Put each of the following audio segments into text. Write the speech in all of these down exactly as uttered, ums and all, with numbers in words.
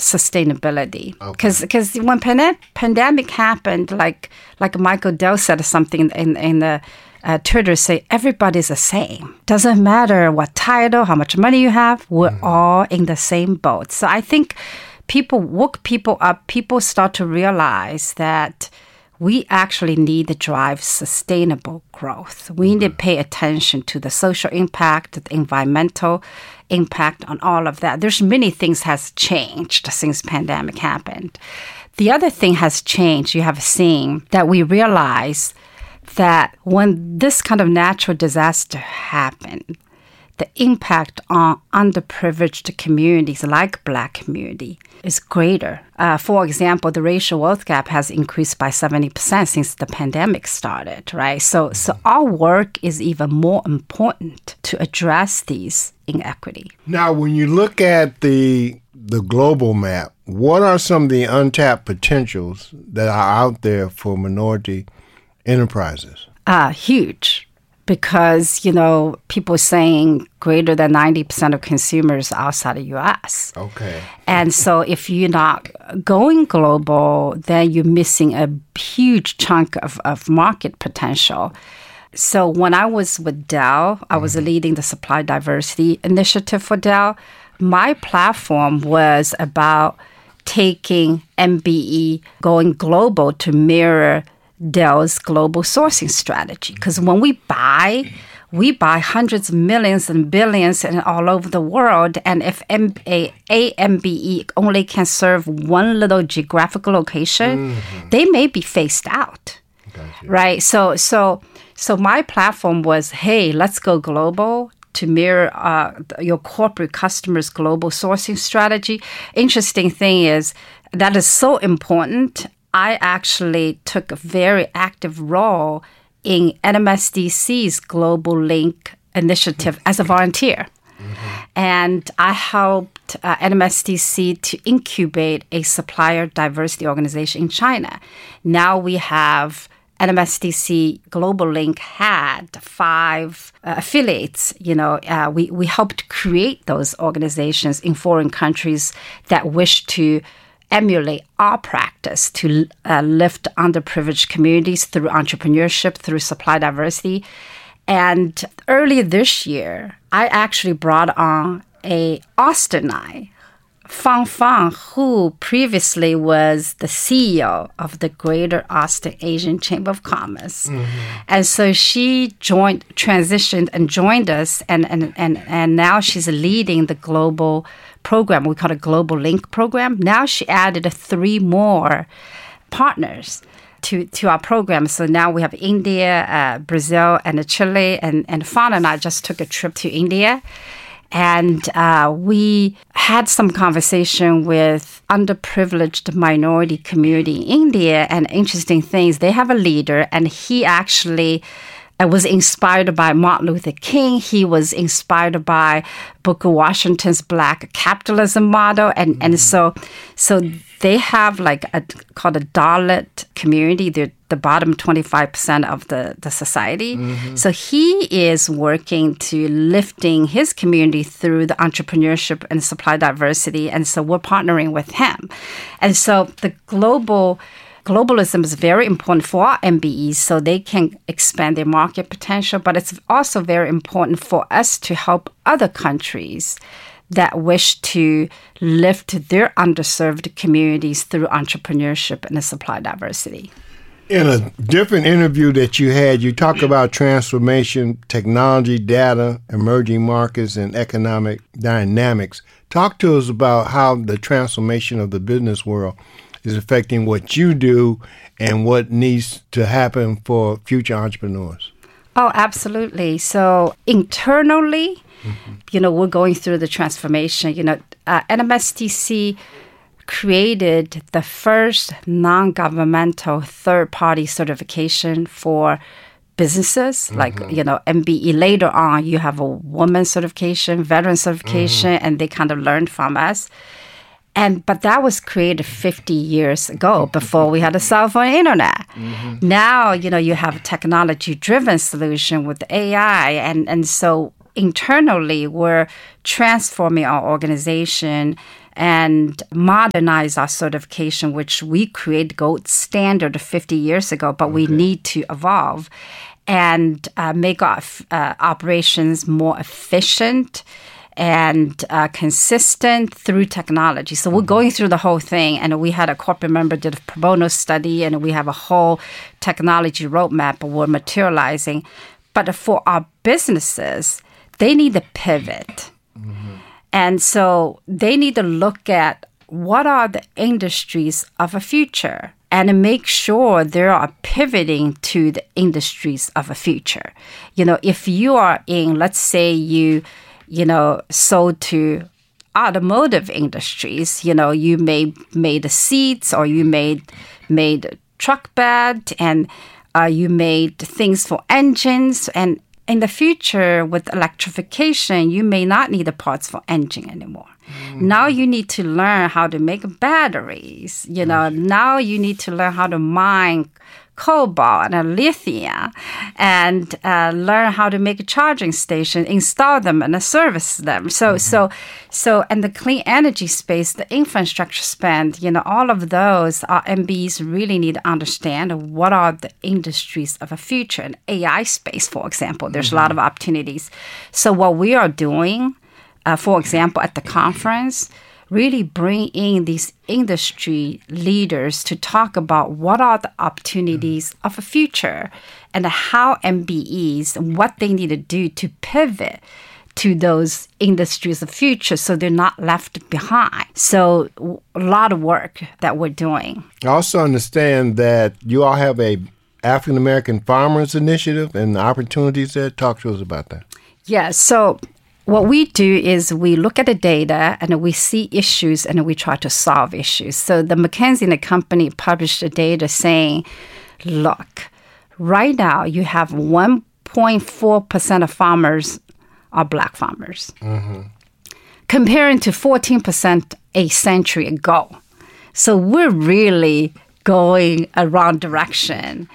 sustainability. Because okay. because when pan- pandemic happened, like like Michael Dell said something in in the uh, Twitter, say everybody's the same. Doesn't matter what title, how much money you have. We're mm-hmm. all in the same boat. So I think people woke people up. People start to realize that we actually need to drive sustainable growth. We mm-hmm. need to pay attention to the social impact, the environmental impact on all of that. There's many things has changed since pandemic happened. The other thing has changed, you have seen, that we realize that when this kind of natural disaster happened, the impact on underprivileged communities like Black community is greater. Uh, for example, the racial wealth gap has increased by seventy percent since the pandemic started, right? So, so our work is even more important to address these inequity. Now, when you look at the the global map, what are some of the untapped potentials that are out there for minority enterprises? Uh, huge. Because, you know, people saying greater than ninety percent of consumers outside the U S. Okay. And so if you're not going global, then you're missing a huge chunk of, of market potential. So when I was with Dell, I was mm-hmm. leading the supply diversity initiative for Dell. My platform was about taking M B E, going global to mirror Dell's global sourcing strategy. Because when we buy, we buy hundreds of millions and billions and all over the world. And if M- a, a M B E only can serve one little geographical location, mm-hmm. they may be phased out. Gotcha. Right? So, so, so my platform was, hey, let's go global to mirror uh, your corporate customers' global sourcing strategy. Interesting thing is that is so important. I actually took a very active role in N M S D C's Global Link initiative as a volunteer. Mm-hmm. And I helped uh, N M S D C to incubate a supplier diversity organization in China. Now we have N M S D C Global Link had five uh, affiliates. You know, uh, we, we helped create those organizations in foreign countries that wish to emulate our practice to uh, lift underprivileged communities through entrepreneurship, through supply diversity. And earlier this year, I actually brought on a Austinite, Fang Fang, who previously was the C E O of the Greater Austin Asian Chamber of Commerce. Mm-hmm. And so she joined, transitioned and joined us, and, and, and, and now she's leading the global program. We call it Global Link program. Now she added three more partners to, to our program. So now we have India, uh, Brazil, and Chile. And, and Fawn and I just took a trip to India. And uh, we had some conversation with underprivileged minority community in India. And interesting things, they have a leader, and he actually uh, was inspired by Martin Luther King. He was inspired by Booker Washington's Black capitalism model. And, mm-hmm. and so so they have like a called a Dalit community. They're the bottom twenty-five percent of the, the society. Mm-hmm. So he is working to lifting his community through the entrepreneurship and supply diversity. And so we're partnering with him. And so the global globalism is very important for our M B Es so they can expand their market potential. But it's also very important for us to help other countries that wish to lift their underserved communities through entrepreneurship and the supply diversity. In a different interview that you had, you talk about transformation, technology, data, emerging markets, and economic dynamics. Talk to us about how the transformation of the business world is affecting what you do and what needs to happen for future entrepreneurs. Oh, absolutely. So internally, mm-hmm. you know, we're going through the transformation. You know, uh, N M S D C created the first non-governmental third-party certification for businesses. Mm-hmm. Like, you know, M B E. Later on, you have a woman certification, veteran certification, mm-hmm. and they kind of learned from us. And but that was created fifty years ago, before we had a cell phone internet. Mm-hmm. Now, you know, you have a technology-driven solution with A I. And, and so internally, we're transforming our organization and modernize our certification, which we created gold standard fifty years ago, but okay. we need to evolve and uh, make our uh, operations more efficient and uh, consistent through technology. So we're going through the whole thing, and we had a corporate member did a pro bono study, and we have a whole technology roadmap we're materializing. But for our businesses, they need to pivot. Mm-hmm. And so they need to look at what are the industries of the future and make sure they are pivoting to the industries of the future. You know, if you are in, let's say you you know, sold to automotive industries. You know, you may made the seats, or you made made truck bed, and uh, you made things for engines. And in the future, with electrification, you may not need the parts for engine anymore. Mm-hmm. Now you need to learn how to make batteries. You know, mm-hmm. now you need to learn how to mine cobalt and lithium, and uh, learn how to make a charging station, install them, and uh, service them. So, mm-hmm. so, so, and the clean energy space, the infrastructure spend, you know, all of those, our M B Es really need to understand what are the industries of the future. And A I space, for example, there's mm-hmm. a lot of opportunities. So, what we are doing, uh, for example, at the conference, really bring in these industry leaders to talk about what are the opportunities mm. of the future and how M B Es, what they need to do to pivot to those industries of the future so they're not left behind. So a lot of work that we're doing. I also understand that you all have a African American Farmers Initiative and the opportunities there. Talk to us about that. Yeah, so what we do is we look at the data and we see issues and we try to solve issues. So the McKinsey and the company published the data saying, look, right now you have one point four percent of farmers are Black farmers, mm-hmm. comparing to fourteen percent a century ago. So we're really going a wrong direction.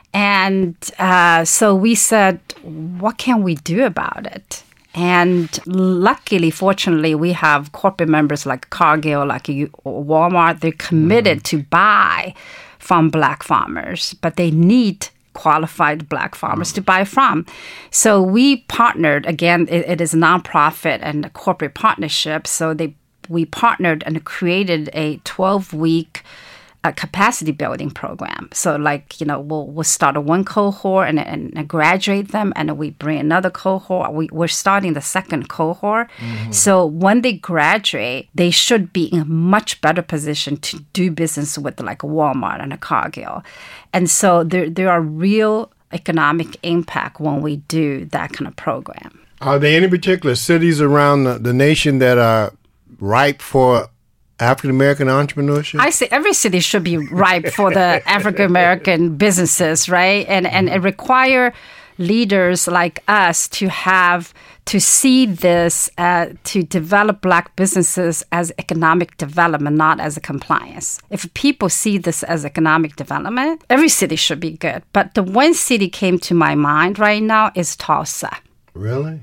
And uh, so we said, what can we do about it? And luckily, fortunately, we have corporate members like Cargill, like Walmart. They're committed mm-hmm. to buy from Black farmers, but they need qualified Black farmers mm-hmm. to buy from. So we partnered, again, it, it is a nonprofit and a corporate partnership. So they we partnered and created a twelve-week a capacity building program. So like, you know, we'll, we'll start a one cohort and, and, and graduate them, and we bring another cohort. We, we're starting the second cohort. Mm-hmm. So when they graduate, they should be in a much better position to do business with like Walmart and a Cargill. And so there, there are real economic impact when we do that kind of program. Are there any particular cities around the, the nation that are ripe for African-American entrepreneurship? I say every city should be ripe for the African-American businesses, right? And and it require leaders like us to have, to see this, uh, to develop Black businesses as economic development, not as a compliance. If people see this as economic development, every city should be good. But the one city came to my mind right now is Tulsa. Really?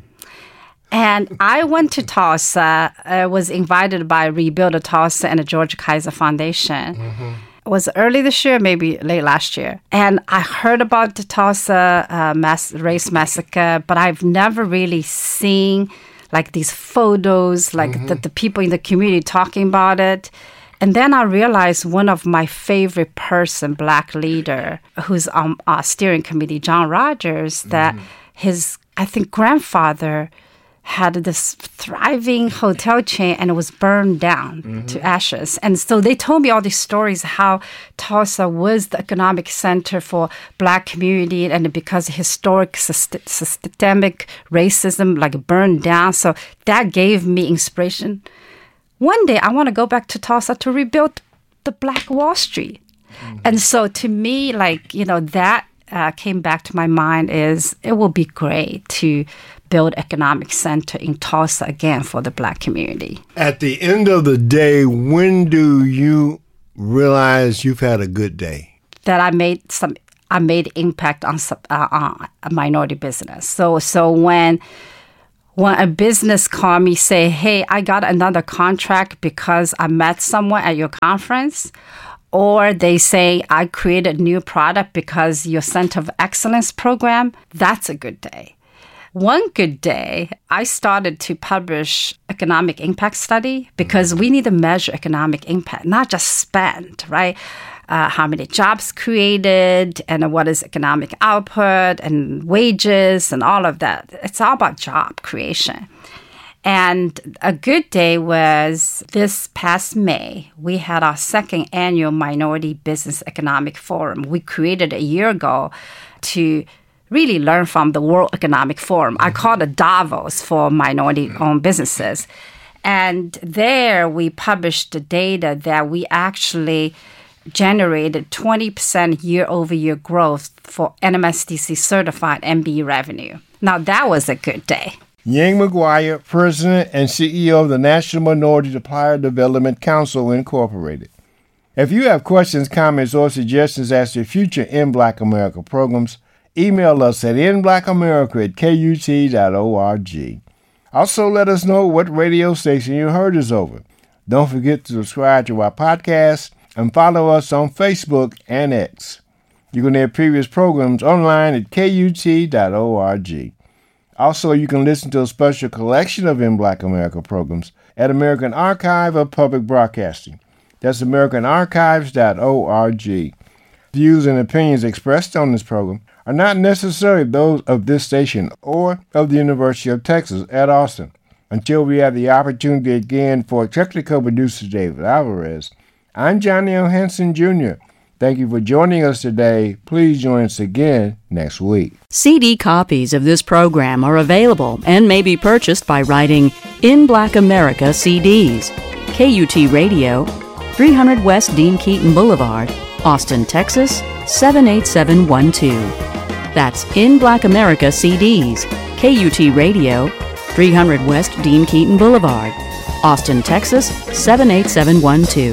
And I went to Tulsa, I uh, was invited by Rebuild Tulsa and the George Kaiser Foundation. Mm-hmm. It was early this year, maybe late last year. And I heard about the Tulsa uh, mass, race massacre, but I've never really seen like these photos, like mm-hmm. the, the people in the community talking about it. And then I realized one of my favorite person, Black leader, who's on our steering committee, John Rogers, that mm-hmm. his, I think, grandfather had this thriving hotel chain and it was burned down mm-hmm. to ashes. And so they told me all these stories how Tulsa was the economic center for Black community, and because historic syst- systemic racism like burned down. So that gave me inspiration. One day I want to go back to Tulsa to rebuild the Black Wall Street. Mm-hmm. And so to me, like, you know, that uh, came back to my mind is it will be great to build economic center in Tulsa again for the Black community. At the end of the day, when do you realize you've had a good day? That I made some, I made impact on, uh, on a minority business. So, so when when a business call me, say, hey, I got another contract because I met someone at your conference, or they say, I created a new product because your Center of Excellence program, that's a good day. One good day, I started to publish economic impact study because we need to measure economic impact, not just spend, right? Uh, how many jobs created and what is economic output and wages and all of that. It's all about job creation. And a good day was this past May. We had our second annual Minority Business Economic Forum. We created a year ago to really learn from the World Economic Forum. I call it Davos for minority-owned businesses. And there we published the data that we actually generated twenty percent year-over-year growth for N M S D C certified M B E revenue. Now, that was a good day. Yang McGuire, President and C E O of the National Minority Supplier Development Council, Incorporated. If you have questions, comments, or suggestions as to future In Black America programs, email us at in black america at k u t dot org. Also, let us know what radio station you heard us over. Don't forget to subscribe to our podcast and follow us on Facebook and X. You can hear previous programs online at k u t dot org. Also, you can listen to a special collection of In Black America programs at American Archive of Public Broadcasting. That's american archives dot org. Views and opinions expressed on this program are not necessarily those of this station or of the University of Texas at Austin. Until we have the opportunity again for technical producer David Alvarez, I'm Johnny O. Henson, Junior Thank you for joining us today. Please join us again next week. C D copies of this program are available and may be purchased by writing In Black America C Ds, K U T Radio, three hundred West Dean Keaton Boulevard, Austin, Texas, seven eight seven one two. That's In Black America C Ds, K U T Radio, three hundred West Dean Keaton Boulevard, Austin, Texas, seven eight seven one two.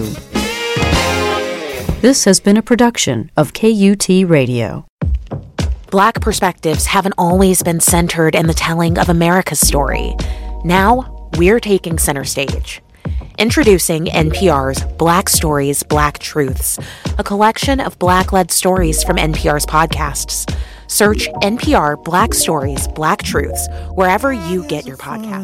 This has been a production of K U T Radio. Black perspectives haven't always been centered in the telling of America's story. Now, we're taking center stage. Introducing N P R's Black Stories, Black Truths, a collection of Black-led stories from N P R's podcasts. Search N P R Black Stories, Black Truths wherever you get your podcasts.